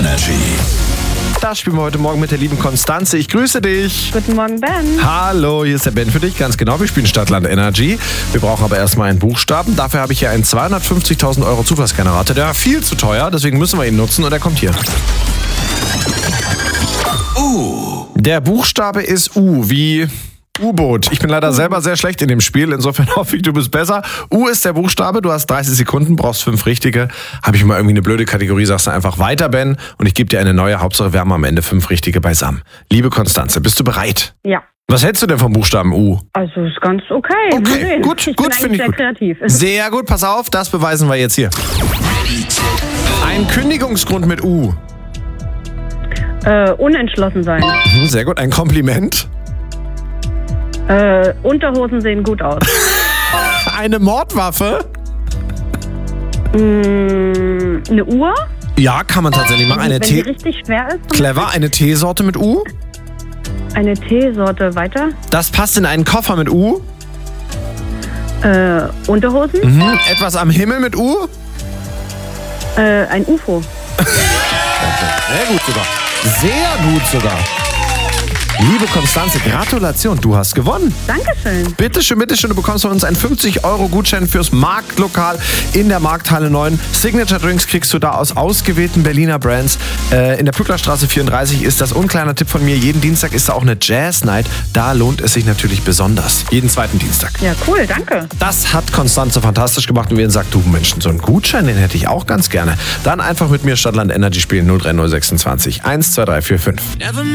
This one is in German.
Energy. Da spielen wir heute Morgen mit der lieben Konstanze. Ich grüße dich. Guten Morgen, Ben. Hallo, hier ist der Ben für dich. Ganz genau, wir spielen Stadtland Energy. Wir brauchen aber erstmal einen Buchstaben. Dafür habe ich hier einen 250.000 Euro Zufallsgenerator. Der war viel zu teuer, deswegen müssen wir ihn nutzen und er kommt hier. Der Buchstabe ist U, wie U-Boot. Ich bin leider selber sehr schlecht in dem Spiel, insofern hoffe ich, du bist besser. U ist der Buchstabe, du hast 30 Sekunden, brauchst 5 richtige. Habe ich mal irgendwie eine blöde Kategorie, sagst du einfach weiter, Ben, und ich gebe dir eine neue. Hauptsache, wir haben am Ende 5 richtige beisammen. Liebe Konstanze, bist du bereit? Ja. Was hältst du denn vom Buchstaben U? Also ist ganz okay. Mal Okay, sehen. gut, Ich gut, bin finde ich eigentlich gut. sehr kreativ. Sehr gut, pass auf, das beweisen wir jetzt hier. Ein Kündigungsgrund mit U. Unentschlossen sein. Sehr gut, ein Kompliment. Unterhosen sehen gut aus. Eine Mordwaffe. Eine Uhr, Ja, kann man tatsächlich machen. Eine wenn die richtig schwer ist. Clever, eine Teesorte mit U. Eine Teesorte weiter. Das passt in einen Koffer mit U. Unterhosen. Etwas am Himmel mit U. Ein UFO. Sehr gut sogar. Sehr gut sogar. Liebe Konstanze, Gratulation, du hast gewonnen. Dankeschön. Bitteschön, du bekommst von uns einen 50-Euro-Gutschein fürs Marktlokal in der Markthalle 9. Signature Drinks kriegst du da aus ausgewählten Berliner Brands. In der Pücklerstraße 34 ist das. Und kleiner Tipp von mir, jeden Dienstag ist da auch eine Jazz-Night. Da lohnt es sich natürlich besonders. Jeden zweiten Dienstag. Ja, cool, danke. Das hat Konstanze fantastisch gemacht und wir sagt, du Mensch, so einen Gutschein, den hätte ich auch ganz gerne. Dann einfach mit mir Stadtland Energy spielen 03026 12345.